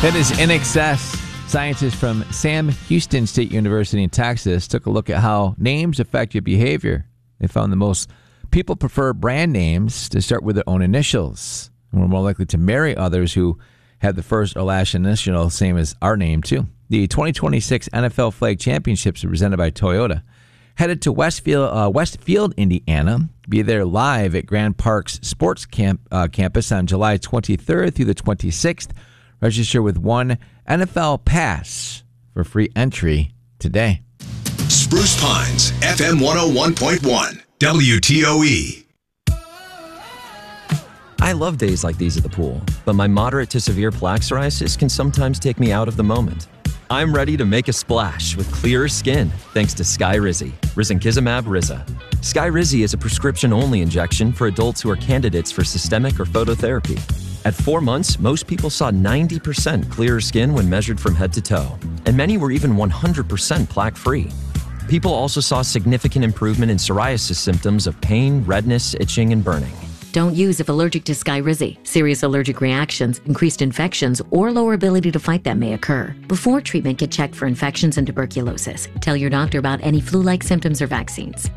That is In Excess. Scientists from Sam Houston State University in Texas took a look at how names affect your behavior. They found the most people prefer brand names to start with their own initials. And we're more likely to marry others who have the first or last initial, same as our name, too. The 2026 NFL Flag Championships are presented by Toyota. Headed to Westfield, Indiana. Be there live at Grand Park's Sports Campus on July 23rd through the 26th. Register with one NFL Pass for free entry today. Spruce Pines, FM 101.1, WTOE. I love days like these at the pool, but my moderate to severe plaque psoriasis can sometimes take me out of the moment. I'm ready to make a splash with clearer skin thanks to Skyrizi, risankizumab Riza. Skyrizi is a prescription-only injection for adults who are candidates for systemic or phototherapy. At 4 months, most people saw 90% clearer skin when measured from head to toe, and many were even 100% plaque-free. People also saw significant improvement in psoriasis symptoms of pain, redness, itching, and burning. Don't use if allergic to Skyrizi. Serious allergic reactions, increased infections, or lower ability to fight them may occur. Before treatment, get checked for infections and tuberculosis. Tell your doctor about any flu-like symptoms or vaccines.